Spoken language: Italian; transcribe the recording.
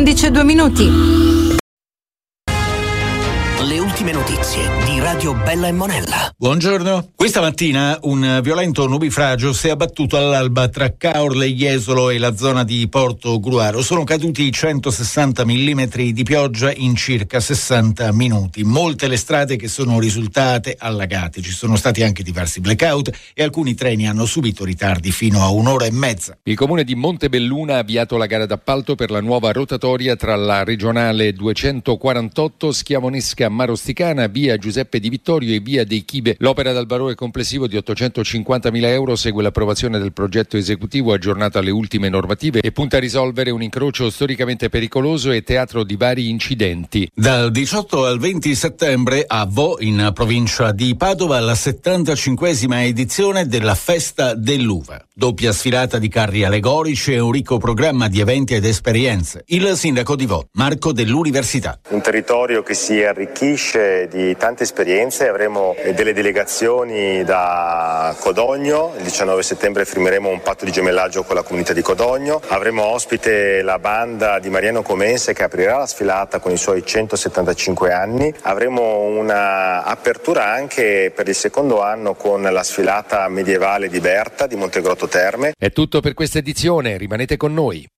11:02. Le ultime notizie di Radio Bella e Monella. Buongiorno. Questa mattina un violento nubifragio si è abbattuto all'alba tra Caorle, Jesolo e la zona di Porto Gruaro. Sono caduti 160 mm di pioggia in circa 60 minuti. Molte le strade che sono risultate allagate. Ci sono stati anche diversi blackout e alcuni treni hanno subito ritardi fino a un'ora e mezza. Il comune di Montebelluna ha avviato la gara d'appalto per la nuova rotatoria tra la regionale 248 Schiavonesca Marosticana, via Giuseppe Di Vittorio e via dei Chibe. L'opera dal valore complessivo di 850.000 euro segue l'approvazione del progetto esecutivo aggiornato alle ultime normative e punta a risolvere un incrocio storicamente pericoloso e teatro di vari incidenti. Dal 18 al 20 settembre a Vo, in provincia di Padova, la 75esima edizione della Festa dell'Uva. Doppia sfilata di carri allegorici e un ricco programma di eventi ed esperienze. Il sindaco di Vo, Marco dell'Università. Un territorio che si arricchisce di tante esperienze, avremo delle delegazioni da Codogno, il 19 settembre firmeremo un patto di gemellaggio con la comunità di Codogno, avremo ospite la banda di Mariano Comense che aprirà la sfilata con i suoi 175 anni, avremo una apertura anche per il secondo anno con la sfilata medievale di Berta di Montegrotto Terme. È tutto per questa edizione, rimanete con noi.